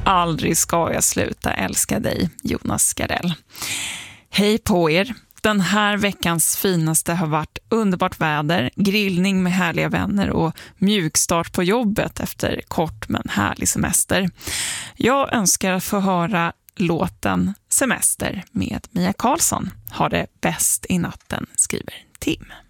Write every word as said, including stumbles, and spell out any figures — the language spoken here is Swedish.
Aldrig ska jag sluta älska dig, Jonas Gardell. Hej på er! Den här veckans finaste har varit underbart väder, grillning med härliga vänner och mjukstart på jobbet efter kort men härlig semester. Jag önskar att få höra låten Semester med Mia Karlsson. Ha det bäst i natten, skriver Tim.